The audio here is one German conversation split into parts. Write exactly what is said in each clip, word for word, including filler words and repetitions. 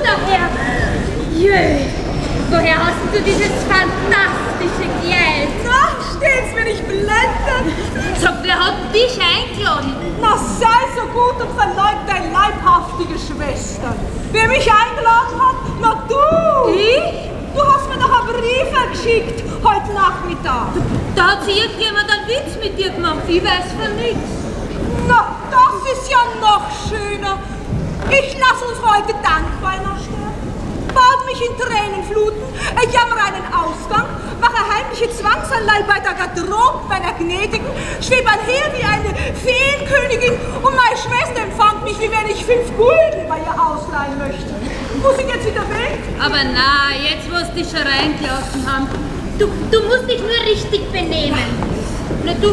daher? Jö, woher hast du dieses fantastische Geld? Na, steht's mir nicht blendend? Sag, wer hat dich eingeladen? Na, sei so gut und verleug deine leibhaftige Schwester. Wer mich eingeladen hat? Na, du! Ich? Du hast mir doch einen Brief geschickt, heute Nachmittag. Da hat sich irgendjemand einen Witz mit dir gemacht, ich weiß von nichts. Na, das ist ja noch schöner. Ich lasse uns heute Dankbeiner sterben, bad mich in Tränenfluten, ich jammer einen Ausgang, mache heimliche Zwangsanleihe bei der Garderobe meiner Gnädigen, schwebe her wie eine Feenkönigin und meine Schwester empfand mich, wie wenn ich fünf Gulden bei ihr ausleihen möchte. Muss ich jetzt wieder weg? Aber na, jetzt wo sie dich schon reingelassen haben, du, du musst dich nur richtig benehmen. Na du...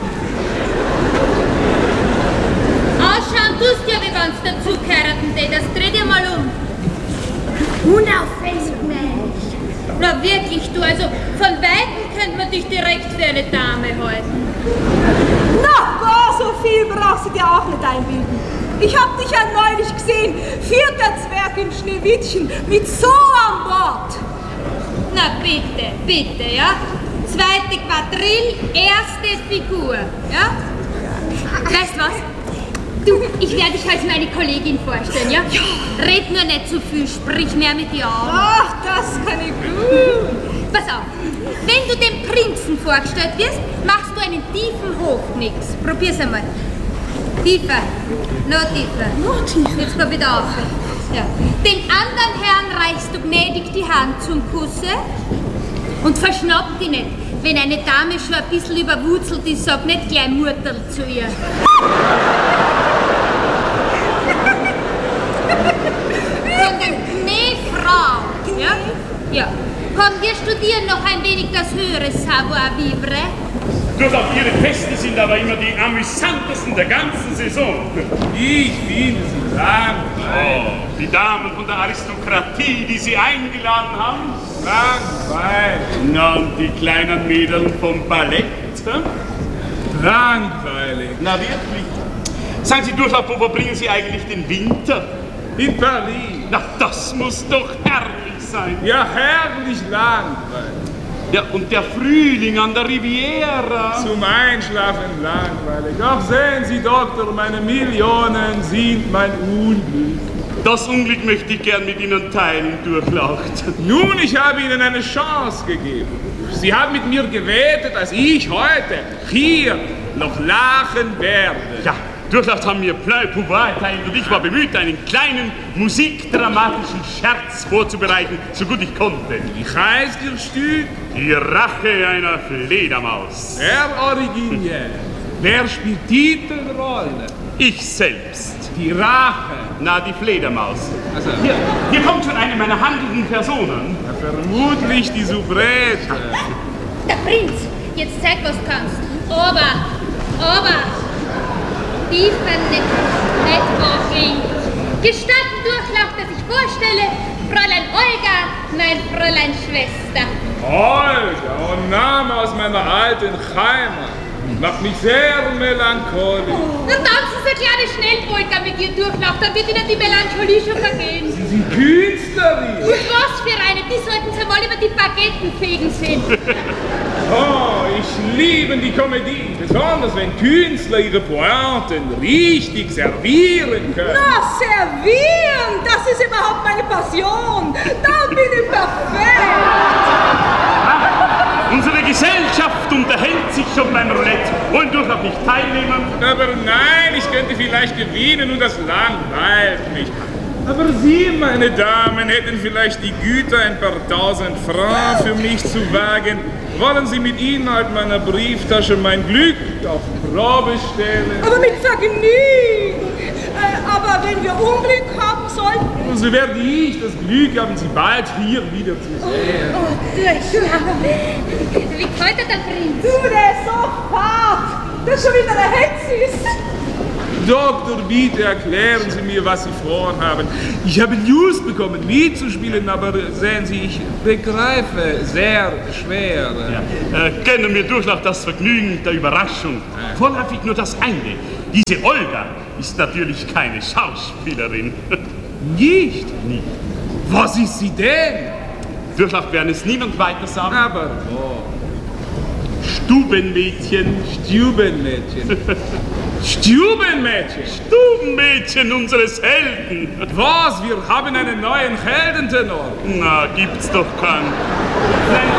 Ausschauen tust ja, wie wenn's dazu geheiraten tätest. Dreh dir mal um. Unauffällig, Mensch. Na wirklich, du, also von Weitem könnte man dich direkt für eine Dame halten. Na, gar so viel brauchst du dir auch nicht einbilden. Ich hab dich ja neulich gesehen, vierter Zwerg im Schneewittchen, mit so an Bord. Na bitte, bitte, ja? Zweite Quadrille, erste Figur, ja? Weißt was? Du, ich werde dich als meine Kollegin vorstellen, ja? Ja. Red nur nicht zu viel, sprich mehr mit die Augen. Ach, das kann ich gut. Pass auf, wenn du dem Prinzen vorgestellt wirst, machst du einen tiefen Hochnix. Probier's einmal. Tiefer, noch tiefer. Noch tiefer. Jetzt komm wieder auf. Ja. Den anderen Herrn reichst du gnädig die Hand zum Kusse und verschnapp die nicht. Wenn eine Dame schon ein bisschen überwurzelt ist, sag nicht gleich Murterl zu ihr. Von der Kneefrau, ja? Ja. Komm, wir studieren noch ein wenig das höhere Savoir-vivre. Durchaus ihre Feste sind aber immer die amüsantesten der ganzen Saison. Ich finde sie langweilig. Oh, die Damen von der Aristokratie, die sie eingeladen haben. Langweilig. Na, und die kleinen Mädeln vom Ballett. Hm? Langweilig. Na, wirklich. Sagen Sie durchaus, wo verbringen Sie eigentlich den Winter? In Paris. Na, das muss doch herrlich sein. Ja, herrlich langweilig. Ja, und der Frühling an der Riviera. Zum Einschlafen langweilig. Ach, sehen Sie, Doktor, meine Millionen sind mein Unglück. Das Unglück möchte ich gern mit Ihnen teilen, Durchlaucht. Nun, ich habe Ihnen eine Chance gegeben. Sie haben mit mir gewettet, dass ich heute hier noch lachen werde. Ja, Durchlaucht haben mir Plein Pouvoir erteilt und ich war bemüht, einen kleinen musikdramatischen Scherz vorzubereiten, so gut ich konnte. Wie heißt Ihr Stück? Die Rache einer Fledermaus. Herr Originell. Wer spielt Titelrolle? Ich selbst. Die Rache. Na, die Fledermaus. Also, Hier, hier kommt schon eine meiner handelnden Personen. ja, vermutlich die Soubrette. Der Prinz, jetzt zeig, was du kannst. Aber, aber, tiefer nicht, nicht wackeln. Gestatten Durchlaucht, dass ich vorstelle, Fräulein Olga, mein Fräulein Schwester. Olga, ein Name aus meiner alten Heimat. Macht mich sehr melancholisch. Und tanzen Sie eine kleine Schnellpolka mit ihr Durchlaucht, dann wird Ihnen die Melancholie schon vergehen. Sie sind Künstlerin. Und was für eine, die sollten Sie mal über die Baguetten fegen sehen. Oh, ich liebe die Komödie. Besonders wenn Künstler ihre Pointen richtig servieren können. Na, servieren, das ist überhaupt meine Passion. Da bin ich perfekt. Unsere Gesellschaft unterhält sich schon beim Roulette. Wollen Durchlaucht nicht teilnehmen? Aber nein, ich könnte vielleicht gewinnen und das langweilt mich. Aber Sie, meine Damen, hätten vielleicht die Güte, ein paar tausend Francs für mich zu wagen. Wollen Sie mit Inhalt meiner Brieftasche mein Glück auf Probe stellen? Aber mit Vergnügen. Äh, aber wenn wir Unglück haben sollten... So werde ich das Glück haben, Sie bald hier wieder zu sehen. Oh, Durchlaucht. Wie gefällt dir der Prinz? Du, der ist so fad, der schon wieder eine Hetze ist. Doktor, bitte erklären Sie mir, was Sie vorhaben. Ich habe News bekommen, mitzuspielen, aber sehen Sie, ich begreife sehr schwer. Ja. Äh, gönnen mir Durchlaucht das Vergnügen der Überraschung. Vorläufig nur das eine. Diese Olga ist natürlich keine Schauspielerin. Nicht? Nie. Was ist sie denn? Durchlaucht werden es niemand weiter sagen. Aber wo? Stubenmädchen. Stubenmädchen. Stubenmädchen. Stubenmädchen unseres Helden. Was? Wir haben einen neuen Heldentenor. Na, gibt's doch keinen. Nein.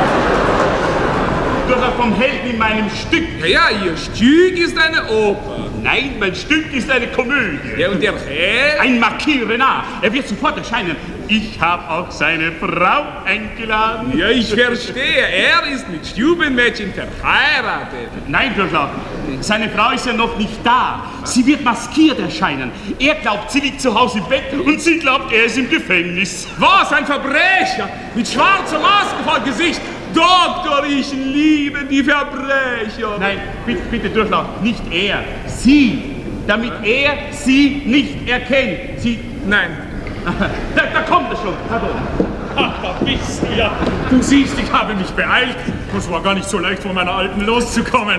Durchlaucht vom Helden in meinem Stück. Ja, Ihr Stück ist eine Oper. Nein, mein Stück ist eine Komödie. Ja, und der Held? Ein Marquis Renard. Er wird sofort erscheinen. Ich habe auch seine Frau eingeladen. Ja, ich verstehe. Er ist mit Stubenmädchen verheiratet. Nein, Durchlaucht. Seine Frau ist ja noch nicht da. Sie wird maskiert erscheinen. Er glaubt, sie liegt zu Hause im Bett und sie glaubt, er ist im Gefängnis. Was? Ein Verbrecher mit schwarzer Maske vor Gesicht? Doktor, ich liebe die Verbrecher. Nein, bitte, bitte Durchlaucht. Nicht er. Sie. Damit er sie nicht erkennt. Sie... Nein. Da, da kommt er schon. Pardon. Ach, da bist du ja. Du siehst, ich habe mich beeilt. Es war gar nicht so leicht, von meiner Alten loszukommen.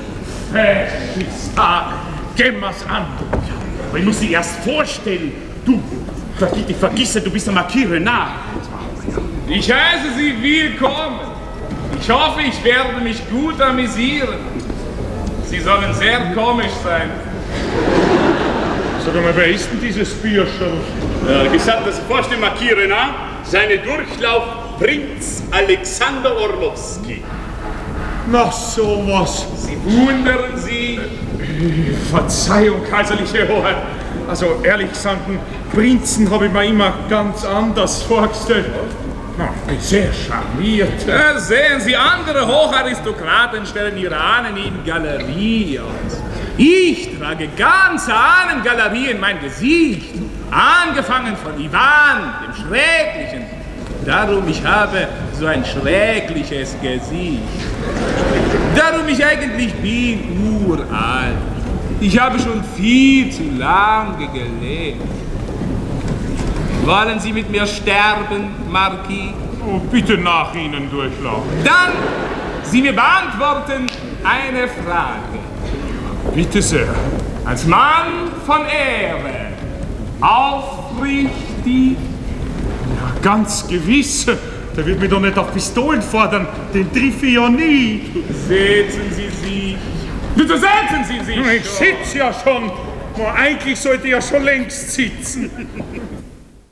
Feschistar, gemmers an. Aber ich muss sie erst vorstellen. Du, ich vergisse, du bist der Marquis Renard. Ich heiße Sie willkommen. Ich hoffe, ich werde mich gut amüsieren. Sie sollen sehr komisch sein. Sag mal, wer ist denn dieses Bürscherl? Ja, gesagt, dass ich vorstelle, Marquis Renard, seine Durchlauf Prinz Alexander Orlowski. Na, sowas. Sie wundern Sie. Verzeihung, kaiserliche Hoheit. Also, ehrlich gesagt, einen Prinzen habe ich mir immer ganz anders vorgestellt. Na, bin sehr charmiert. Ja, sehen Sie, andere Hocharistokraten stellen ihre Ahnen in Galerie aus. Ich trage ganz Ahnengalerie in mein Gesicht. Angefangen von Ivan, dem Schrecklichen. Darum, ich habe so ein schreckliches Gesicht. Darum, ich eigentlich bin uralt. Ich habe schon viel zu lange gelebt. Wollen Sie mit mir sterben, Marquis? Oh, bitte nach Ihnen durchlaufen. Dann, Sie mir beantworten eine Frage. Bitte sehr. Als Mann von Ehre, aufrichtig? Ja, ganz gewiss. Der wird mich doch nicht auf Pistolen fordern. Den triff ich ja nie. Setzen Sie sich. Bitte setzen Sie sich. Ich sitze ja schon. Oh, eigentlich sollte ich ja schon längst sitzen.